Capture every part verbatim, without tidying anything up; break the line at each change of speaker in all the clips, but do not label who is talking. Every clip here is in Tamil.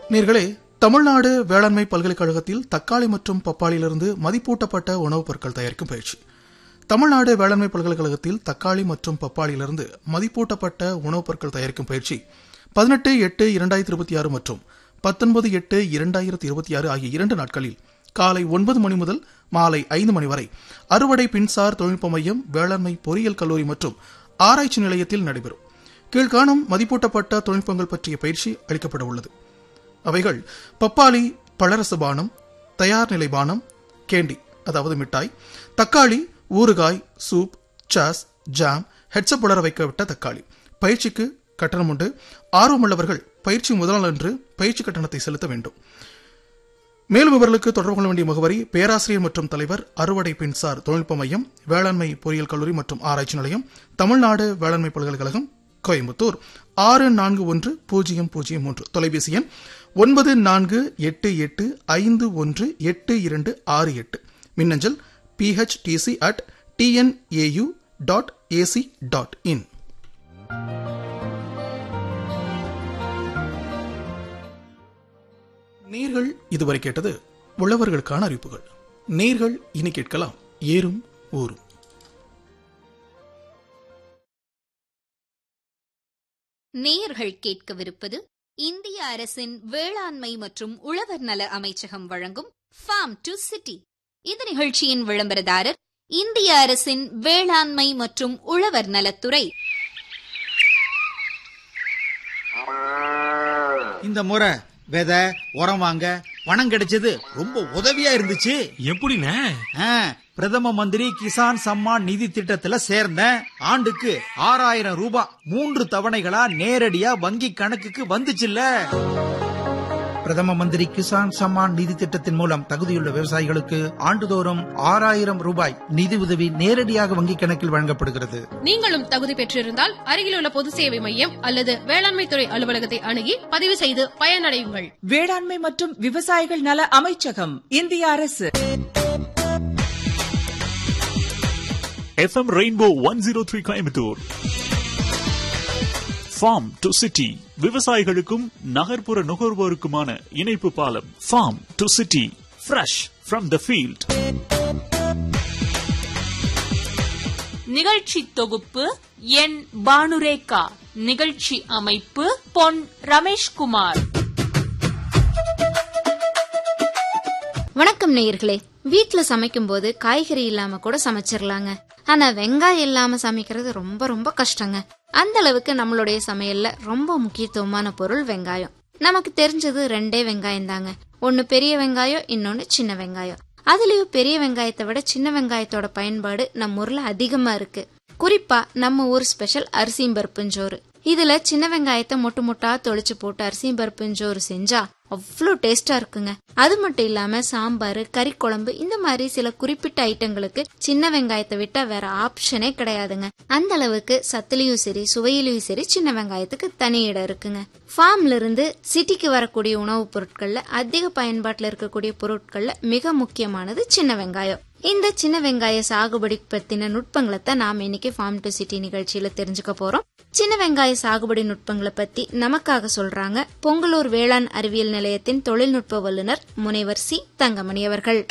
நேயர்களே, தமிழ்நாடு வேளாண்மை பல்கலைக்கழகத்தில் தக்காளி மற்றும் பப்பாளியிலிருந்து மதிப்பூட்டப்பட்ட உணவுப் பொருட்கள் தயாரிக்கும் பயிற்சி. தமிழ்நாடு வேளாண்மை பல்கலைக்கழகத்தில் தக்காளி மற்றும் பப்பாளியிலிருந்து மதிப்பூட்டப்பட்ட உணவுப் பொருட்கள் தயாரிக்கும் பயிற்சி பதினெட்டு எட்டு இரண்டாயிரத்தி இருபத்தி ஆறு மற்றும் பத்தொன்பது எட்டு இரண்டாயிரத்தி இருபத்தி ஆறு ஆகிய இரண்டு நாட்களில் காலை ஒன்பது மணி முதல் மாலை ஐந்து மணி வரை அறுவடை பின்சார் தொழில்நுட்ப மையம், வேளாண்மை பொறியியல் கல்லூரி மற்றும் ஆராய்ச்சி நிலையத்தில் நடைபெறும். கீழ்காணும் மதிப்பூட்டப்பட்ட தொழில்நுட்பங்கள் பற்றிய பயிற்சி அளிக்கப்பட உள்ளது. அவைகள் பப்பாளி பழரச பானம், தயார் நிலை பானம், கேண்டி அதாவது மிட்டாய், தக்காளி ஊறுகாய், சூப், சாஸ், ஜாம், ஹெட்சப் உலர வைக்கப்பட்ட தக்காளி. பயிற்சிக்கு கட்டணம் உண்டு. ஆர்வமுள்ளவர்கள் பயிற்சி முதல் நாள் அன்று பயிற்சி கட்டணத்தை செலுத்த வேண்டும். மேலும் விவரங்களுக்கு தொடர்பு கொள்ள வேண்டிய முகவரி பேராசிரியர் மற்றும் தலைவர், அறுவடை பின்சார் தொழில்நுட்ப மையம், வேளாண்மை பொறியியல் கல்லூரி மற்றும் ஆராய்ச்சி நிலையம், தமிழ்நாடு வேளாண்மை பல்கலைக்கழகம், கோயம்புத்தூர் ஆறு நான்கு ஒன்று பூஜ்ஜியம் பூஜ்ஜியம் மூன்று. தொலைபேசி எண் ஒன்பது நான்கு எட்டு எட்டு ஐந்து ஒன்று எட்டு இரண்டு ஆறு எட்டு. மின்னஞ்சல் PHDC at TNAU dot AC dot in. நேர்கள் இதுவரை கேட்டது உழவர்களுக்கான அறிவிப்புகள். நேர்கள் இனி கேட்கலாம் ஏறும் ஊரும்.
நேயர்கள் கேட்கவிருப்பது இந்திய அரசின் வேளாண்மை மற்றும் உழவர் நல அமைச்சகம் வழங்கும் ஃபார்ம் டு சிட்டி. இந்த நிகழ்ச்சியின் விளம்பரதாரர் இந்திய அரசின் வேளாண்மை மற்றும் உழவர் நலத்துறை.
இந்த முறை விதை உரம் வாங்க பணம் கிடைச்சது ரொம்ப உதவியா இருந்துச்சு.
எப்படிண்ணே?
பிரதம மந்திரி கிசான் சம்மான் நிதி திட்டத்துல சேர்ந்தேன். ஆண்டுக்கு ஆறாயிரம் ரூபாய் மூன்று தவணைகளா நேரடியா வங்கி கணக்குக்கு வந்துச்சுல்ல. பிரதம மந்திரி கிசான் சம்மான் நிதி திட்டத்தின் மூலம் தகுதியுள்ள விவசாயிகளுக்கு ஆண்டுதோறும் ஆறாயிரம் ரூபாய் நிதி உதவி நேரடியாக வங்கி கணக்கில் வழங்கப்படுகிறது.
நீங்களும் தகுதி பெற்றிருந்தால் அருகிலுள்ள பொது சேவை மையம் அல்லது வேளாண்மை துறை அலுவலகத்தை அணுகி பதிவு செய்து பயனடையுங்கள்.
வேளாண்மை மற்றும் விவசாயிகள் நல அமைச்சகம், இந்திய அரசு.
FM rainbow one zero three Coimbatore. Form to city, விவசாயிகளுக்கும் நகர்ப்புற நுகர்வோருக்குமான இணைப்பு பாலம். Form to city, fresh from the field.
நிகழ்ச்சி தொகுப்பு என் பானுரேகா. நிகழ்ச்சி அமைப்பு பொன் ரமேஷ்குமார்.
வணக்கம் நேயர்களே. வீட்டுல சமைக்கும் போது காய்கறி இல்லாம கூட சமைச்சிடலாங்க. ஆனா வெங்காயம் இல்லாம சமைக்கிறது ரொம்ப ரொம்ப கஷ்டங்க. அந்த அளவுக்கு நம்மளுடைய சமையல்ல ரொம்ப முக்கியத்துவமான பொருள் வெங்காயம். நமக்கு தெரிஞ்சது ரெண்டே வெங்காயம் தாங்க. ஒன்னு பெரிய வெங்காயம், இன்னொன்னு சின்ன வெங்காயம். அதுலயும் பெரிய வெங்காயத்தை விட சின்ன வெங்காயத்தோட பயன்பாடு நம்ம ஊர்ல அதிகமா இருக்கு. குறிப்பா நம்ம ஊர் ஸ்பெஷல் அரிசியும் பருப்புஞ்சோறு. இதுல சின்ன வெங்காயத்தை மொட்டு மொட்டா தொளிச்சு போட்டு அரிசியும் பருப்புஞ்சோறு செஞ்சா அவ்வளோ டேஸ்டா இருக்குங்க. அது மட்டும் இல்லாம சாம்பார், கறி குழம்பு இந்த மாதிரி சில குறிப்பிட்ட ஐட்டங்களுக்கு சின்ன வெங்காயத்தை விட்டா வேற ஆப்ஷனே கிடையாதுங்க. அந்த அளவுக்கு சத்துலயும் சரி சுவையிலயும் சரி சின்ன வெங்காயத்துக்கு தனி இடம் இருக்குங்க. ஃபார்ம்ல இருந்து சிட்டிக்கு வரக்கூடிய உணவுப் பொருட்கள்ல அதிக பயன்பாட்டுல இருக்கக்கூடிய பொருட்கள்ல மிக முக்கியமானது சின்ன வெங்காயம். இந்த சின்ன வெங்காய சாகுபடி பத்தின நுட்பங்களை தான் நாம இன்னைக்கு ஃபார்ம் டு சிட்டி நிகழ்ச்சியில தெரிஞ்சுக்க போறோம். சின்ன வெங்காய சாகுபடி நுட்பங்களை பத்தி நமக்காக சொல்றாங்க பொங்கலூர் வேளாண் அறிவியல் நிலையத்தின் தொழில்நுட்ப வல்லுநர் முனைவர் சி தங்கமணி அவர்கள்.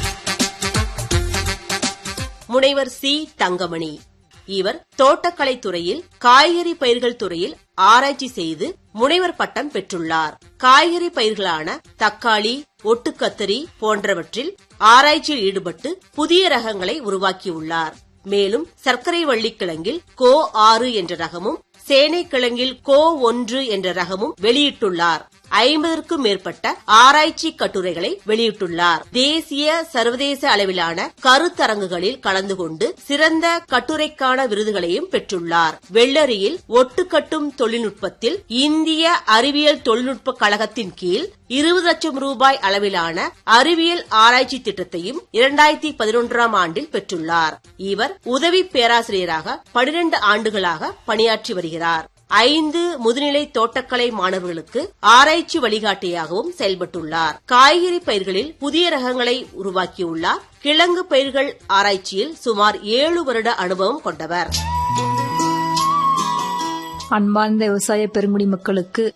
முனைவர் சி தங்கமணி இவர் தோட்டக்கலை துறையில் காய்கறி பயிர்கள் துறையில் ஆராய்ச்சி செய்து முனைவர் பட்டம் பெற்றுள்ளார். காய்கறி பயிர்களான தக்காளி, ஒட்டுக்கத்தரி போன்றவற்றில் ஆராய்ச்சியில் ஈடுபட்டு புதிய ரகங்களை உருவாக்கியுள்ளார். மேலும் சர்க்கரை வள்ளிக்கிழங்கில் கோ ஆறு என்ற ரகமும், சேனை கிழங்கில் கோ ஒன்று என்ற ரகமும் வெளியிட்டுள்ளார். ஐம்பதற்கும் மேற்பட்ட ஆராய்ச்சி கட்டுரைகளை வெளியிட்டுள்ளார். தேசிய சர்வதேச அளவிலான கருத்தரங்குகளில் கலந்து கொண்டு சிறந்த கட்டுரைக்கான விருதுகளையும் பெற்றுள்ளார். வெள்ளரியில் ஒட்டுக்கட்டும் தொழில்நுட்பத்தில் இந்திய அறிவியல் தொழில்நுட்ப கழகத்தின் கீழ் இருபது லட்சம் ரூபாய் அளவிலான அறிவியல் ஆராய்ச்சி திட்டத்தையும் இரண்டாயிரத்தி பதினொன்றாம் ஆண்டில் பெற்றுள்ளார். இவர் உதவி பேராசிரியராக பனிரெண்டு ஆண்டுகளாக பணியாற்றி வருகிறார். ஐந்து முதுநிலை தோட்டக்கலை மாணவர்களுக்கு ஆராய்ச்சி வழிகாட்டியாகவும் செயல்பட்டுள்ளார். காய்கறி பயிர்களில் புதிய ரகங்களை உருவாக்கியுள்ளார். கிழங்கு பயிர்கள் ஆராய்ச்சியில் சுமார் ஏழு வருட அனுபவம் கொண்டவர்.
அன்பார்ந்த விவசாய பெருங்குடி மக்களுக்கு